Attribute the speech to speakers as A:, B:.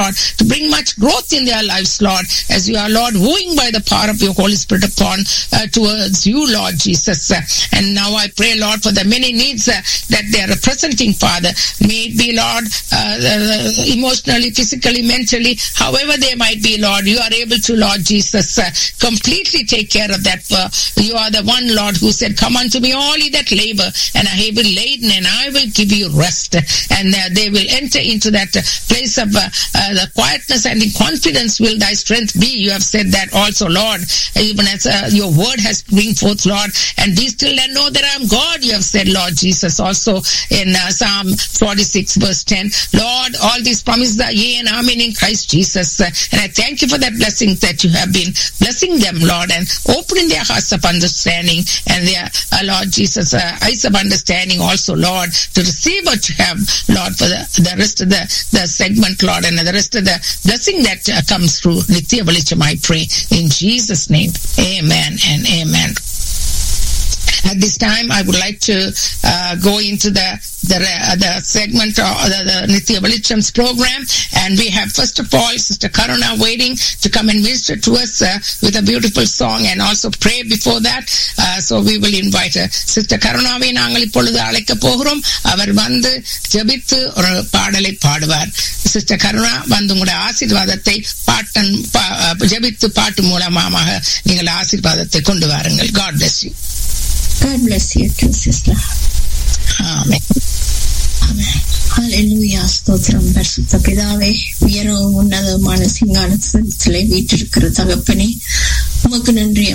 A: Lord, to bring much growth in their lives, Lord, as you are, Lord, wooing by the power of your Holy Spirit upon towards you, Lord Jesus. And now I pray, Lord, for the many needs that they are representing, Father. May it be, Lord, emotionally, physically, mentally, however they might be, Lord, you are able to, Lord Jesus, completely take care of that. You are the one, Lord, who said, come unto me all ye that labor and are heavy laden, and I will give you rest. And they will enter into that place of the quietness, and in confidence will thy strength be. You have said that also, Lord, even as your word has bring forth, Lord, and be still and know that I am God, you have said, Lord Jesus, also in Psalm 46 verse 10. Lord, all these promises are yea and amen in Christ Jesus. And I thank you for that blessing that you have been blessing them, Lord, and opening their hearts of understanding and their, Lord Jesus, eyes of understanding also, Lord, to receive what you have, Lord, for the rest of the segment, Lord, and the rest of the blessing that comes through Nitya Velicham, I pray in Jesus' name. Amen and amen. At this time, I would like to go into the segment of the Nitya Velicham's program, and we have first of all Sister Karuna waiting to come and minister to us with a beautiful song and also pray before that. So we will invite her. Sister Karunaவை நாங்கள் இப்பொழுது அழைக்க போகிறோம். அவர் வந்து ஜெபித்து ஒரு பாடலை பாடுவார். Sister Karuna வந்து உங்களுடைய ஆசீர்வாதத்தை ஜெபித்து பாட்டு மூலமாக நீங்கள் ஆசீர்வாதத்தை கொண்டு வாருங்கள். God bless you.
B: God bless you too, sister.
A: Amen.
B: Amen. Hallelujah. ஸ்தோத்திரம் பரிசுத்த பிதாவே, உயரவும் உன்னதமான சிங்காசனத்திலே வீற்றிருக்கிற தகப்பனே, உமக்கு நன்றி.